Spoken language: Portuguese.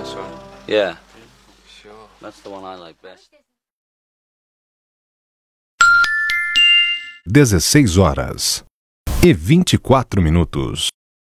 nice one. Yeah, Sure. that's the one I like best. 16h24.